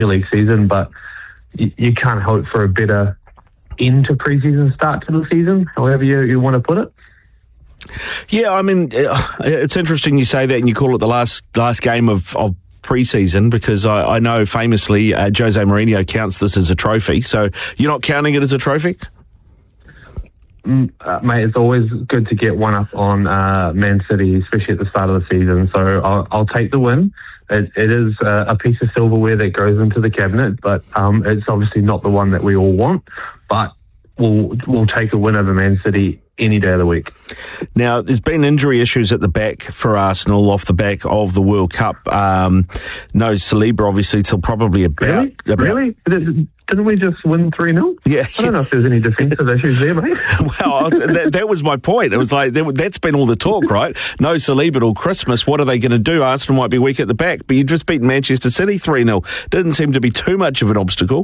League season, but you can't hope for a better end to pre-season start to the season, however you want to put it. Yeah, I mean, it's interesting you say that and you call it the last game of pre-season, because I know famously Jose Mourinho counts this as a trophy. So you're not counting it as a trophy? Mate, it's always good to get one up on Man City, especially at the start of the season. So I'll take the win. It is a piece of silverware that goes into the cabinet, but it's obviously not the one that we all want. But we'll take a win over Man City any day of the week. Now, there's been injury issues at the back for Arsenal off the back of the World Cup. No Saliba, obviously, till probably about... Really? Didn't we just win 3-0? Yeah. I don't know if there's any defensive issues there, mate. Well, that was my point. It was like, that's been all the talk, right? No Saliba till Christmas. What are they going to do? Arsenal might be weak at the back, but you just beat Manchester City 3-0. Didn't seem to be too much of an obstacle.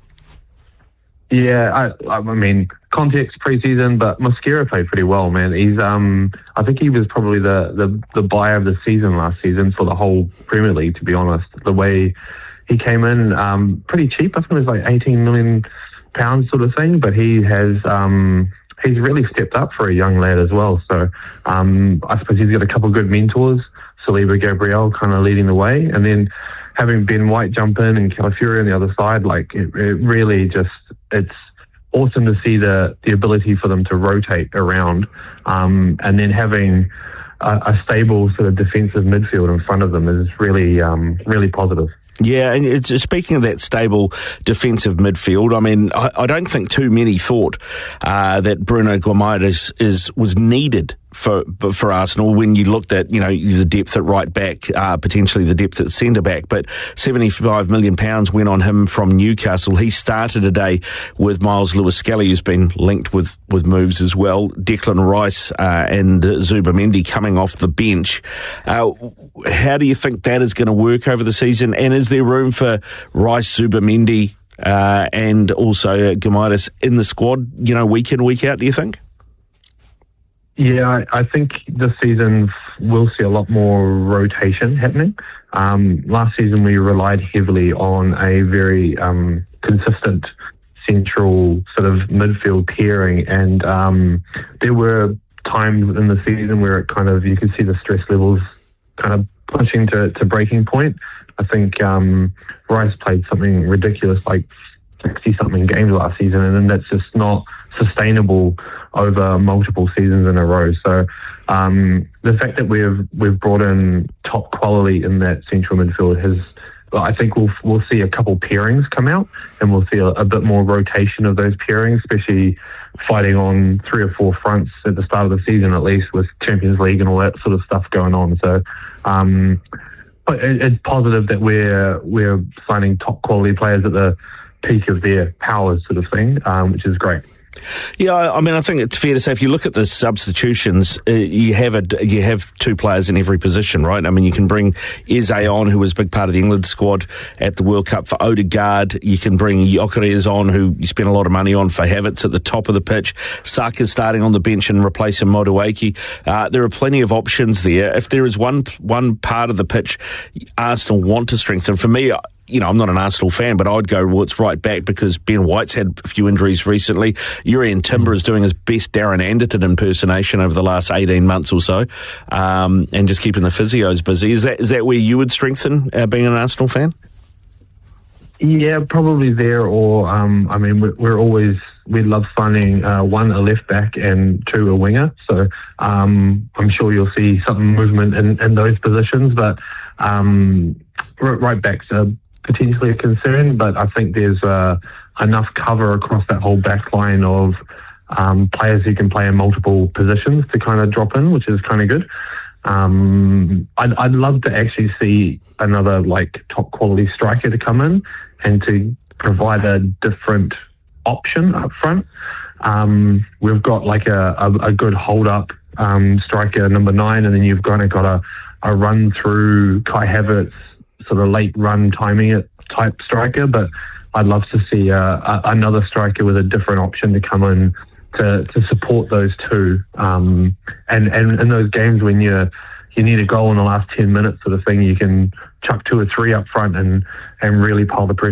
Yeah, I mean, context pre-season, but Mosquera played pretty well, man. He's, I think he was probably the buyer of the season last season for the whole Premier League, to be honest. The way he came in, pretty cheap. I think it was like £18 million sort of thing, but he has, he's really stepped up for a young lad as well. So, I suppose he's got a couple of good mentors, Saliba, Gabriel kind of leading the way, and then having Ben White jump in and Calafiori on the other side, like it really just, it's awesome to see the ability for them to rotate around, and then having a stable sort of defensive midfield in front of them is really, really positive. Yeah, and speaking of that stable defensive midfield, I mean, I don't think too many thought that Bruno Guimaraes was needed for Arsenal when you looked at, the depth at right back, potentially the depth at centre back, but £75 million went on him from Newcastle. He started today with Miles Lewis-Skelly, who's been linked with moves as well, Declan Rice and Zubimendi coming off the bench. How do you think that is going to work over the season, and is there room for Rice, Zubimendi and also Guimaraes in the squad, week in, week out, do you think? Yeah, I think this season we'll see a lot more rotation happening. Last season we relied heavily on a very consistent central sort of midfield pairing, and there were times in the season where it kind of, you could see the stress levels kind of pushing to breaking point. I think Rice played something ridiculous like 60-something games last season, and then that's just not sustainable over multiple seasons in a row. So the fact that we've brought in top quality in that central midfield has, I think we'll see a couple pairings come out, and we'll see a bit more rotation of those pairings, especially fighting on 3 or 4 fronts at the start of the season, at least with Champions League and all that sort of stuff going on. So but it's positive that we're signing top quality players at the peak of their powers, sort of thing, which is great. Yeah, I mean, I think it's fair to say if you look at the substitutions, you have 2 players in every position, right? I mean, you can bring Eze on, who was a big part of the England squad at the World Cup, for Odegaard. You can bring Gyökeres on, who you spent a lot of money on, for Havertz at the top of the pitch. Saka's starting on the bench and replacing Madueke. There are plenty of options there. If there is one part of the pitch Arsenal want to strengthen, for me, I'm not an Arsenal fan, but I'd go, well, it's right back, because Ben White's had a few injuries recently. Jurrien Timber is doing his best Darren Anderton impersonation over the last 18 months or so, and just keeping the physios busy. Is that where you would strengthen, being an Arsenal fan? Yeah, probably there, or, I mean, we love signing, 1, a left back, and 2, a winger. So I'm sure you'll see some movement in those positions, but right back's potentially a concern, but I think there's enough cover across that whole back line of players who can play in multiple positions to kind of drop in, which is kind of good. I'd love to actually see another top quality striker to come in and to provide a different option up front. We've got a good hold up striker, number 9, and then you've kind of got a run through Kai Havertz, sort of late run timing it type striker, but I'd love to see another striker with a different option to come in to support those 2. And in those games when you're you need a goal in the last 10 minutes sort of thing, you can chuck 2 or 3 up front and really pile the pressure